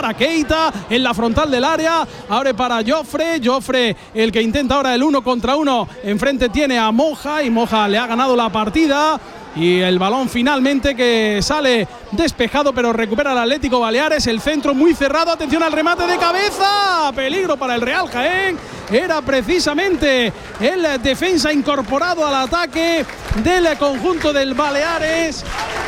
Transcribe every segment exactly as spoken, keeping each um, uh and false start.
para Keita en la frontal del área, abre para Jofre, Jofre el que intenta ahora el uno contra uno, enfrente tiene a Moja y Moja le ha ganado la partida. Y el balón finalmente que sale despejado, pero recupera el Atlético Baleares. El centro muy cerrado, atención al remate de cabeza, peligro para el Real Jaén. Era precisamente el defensa incorporado al ataque del conjunto del Baleares,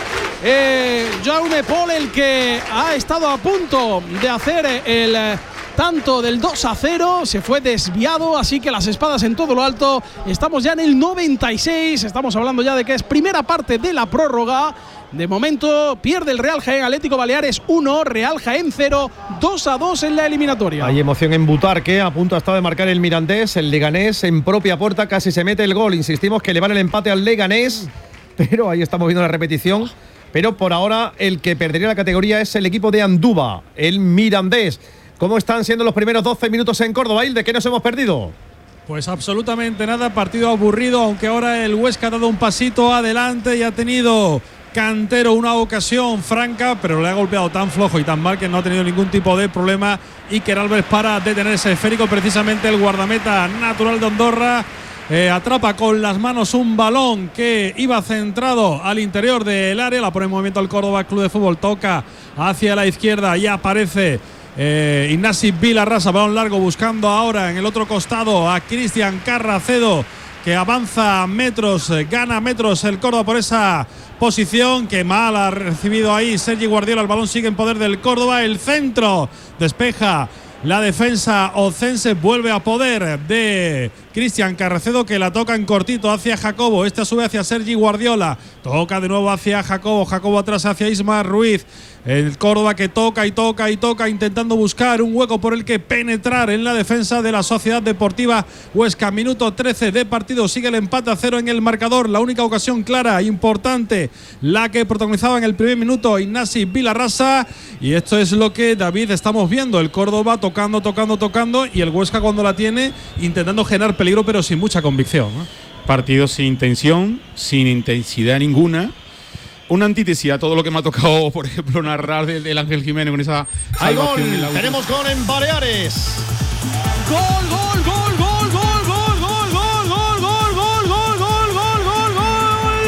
eh, Jaume Pol, el que ha estado a punto de hacer el tanto del dos a cero, se fue desviado, así que las espadas en todo lo alto. Estamos ya en el noventa y seis, estamos hablando ya de que es primera parte de la prórroga. De momento pierde el Real Jaén, Atlético Baleares uno, Real Jaén cero, dos a dos en la eliminatoria. Hay emoción en Butarque, a punto ha estado de marcar el Mirandés, el Leganés en propia puerta casi se mete el gol. Insistimos que le van el empate al Leganés, pero ahí estamos viendo la repetición. Pero por ahora el que perdería la categoría es el equipo de Andúba, el Mirandés. ¿Cómo están siendo los primeros doce minutos en Córdoba, Hilde? ¿Qué nos hemos perdido? Pues absolutamente nada, partido aburrido, aunque ahora el Huesca ha dado un pasito adelante y ha tenido Cantero una ocasión franca, pero le ha golpeado tan flojo y tan mal que no ha tenido ningún tipo de problema Iker Alves para detener ese esférico. Precisamente el guardameta natural de Andorra eh, atrapa con las manos un balón que iba centrado al interior del área, la pone en movimiento el Córdoba Club de Fútbol, toca hacia la izquierda y aparece Eh, Ignasi Vilarrasa, balón largo buscando ahora en el otro costado a Cristian Carracedo, que avanza metros, eh, gana metros el Córdoba por esa posición. Que mal ha recibido ahí Sergi Guardiola, el balón sigue en poder del Córdoba, el centro despeja la defensa ocense, vuelve a poder de Cristian Carracedo, que la toca en cortito hacia Jacobo, este sube hacia Sergi Guardiola, toca de nuevo hacia Jacobo, Jacobo atrás hacia Isma Ruiz. El Córdoba que toca y toca y toca, intentando buscar un hueco por el que penetrar en la defensa de la Sociedad Deportiva Huesca. Minuto trece de partido, sigue el empate a cero en el marcador. La única ocasión clara, importante, la que protagonizaba en el primer minuto Ignasi Vilarrasa. Y esto es lo que, David, estamos viendo. El Córdoba tocando, tocando, tocando, y el Huesca cuando la tiene intentando generar peligro, pero sin mucha convicción, ¿no? Partido sin intención, sin intensidad ninguna. Una antítesis a todo lo que me ha tocado, por ejemplo, narrar del, del Ángel Jiménez con esa ¡hay gol! salvación del auto. Tenemos gol en Baleares. Gol, gol, gol, gol, gol, gol, gol, gol, gol, gol, gol, gol, gol, gol, gol, gol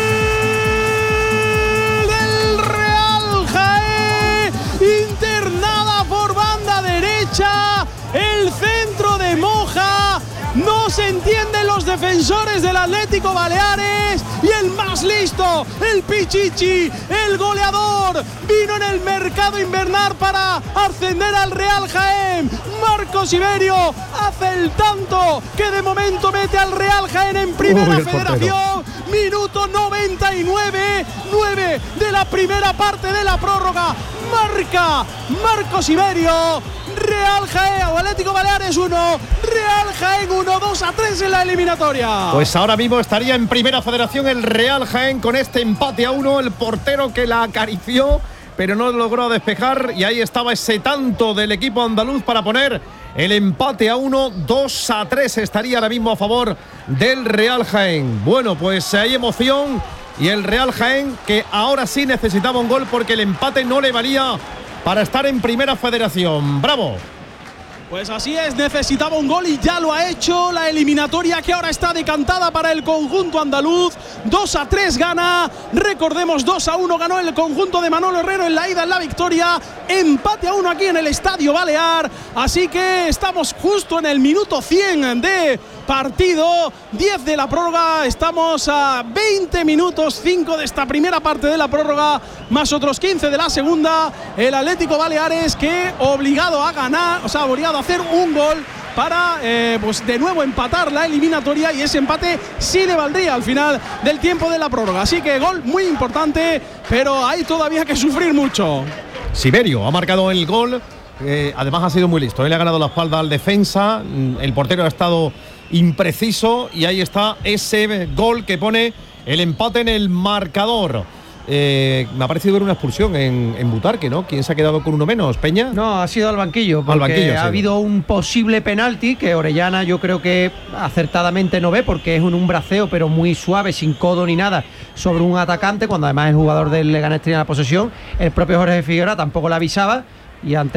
del Real Jaén, internada por banda derecha, el centro de Moja. No se entienden los defensores del Atlético Baleares, y el más listo, el Pichichi, el goleador, vino en el mercado invernal para ascender al Real Jaén. Marcos Iberio hace el tanto que de momento mete al Real Jaén en primera Uy, federación. Minuto noventa y nueve, nueve de la primera parte de la prórroga. Marca Marcos Iberio. Real Jaén o Atlético Baleares uno, Real Jaén uno, dos a tres en la eliminatoria. Pues ahora mismo estaría en primera federación el Real Jaén con este empate a uno. El portero que la acarició, pero no logró despejar, y ahí estaba ese tanto del equipo andaluz para poner el empate a uno. Dos a tres estaría ahora mismo a favor del Real Jaén. Bueno, pues hay emoción, y el Real Jaén que ahora sí necesitaba un gol porque el empate no le valía para estar en primera federación. ¡Bravo! Pues así es, necesitaba un gol y ya lo ha hecho. La eliminatoria que ahora está decantada para el conjunto andaluz. dos a tres gana, recordemos, dos a uno ganó el conjunto de Manolo Herrero en la ida, en la victoria. Empate a uno aquí en el Estadio Balear. Así que estamos justo en el minuto cien de partido, diez de la prórroga. Estamos a veinte minutos, cinco de esta primera parte de la prórroga, más otros quince de la segunda. El Atlético Baleares que obligado a ganar, o sea, obligado a hacer un gol para eh, pues de nuevo empatar la eliminatoria, y ese empate sí le valdría al final del tiempo de la prórroga. Así que gol muy importante, pero hay todavía que sufrir mucho. Siberio ha marcado el gol, eh, además ha sido muy listo, él le ha ganado la espalda al defensa, el portero ha estado impreciso, y ahí está ese gol que pone el empate en el marcador. Eh, me ha parecido ver una expulsión en, en Butarque, ¿no? ¿Quién se ha quedado con uno menos? ¿Peña? No, ha sido al banquillo, porque al banquillo, ha sí. habido un posible penalti que Orellana yo creo que acertadamente no ve, porque es un, un braceo pero muy suave, sin codo ni nada, sobre un atacante, cuando además el jugador del Leganés tenía la posesión. El propio Jorge Figueroa tampoco la avisaba, y ante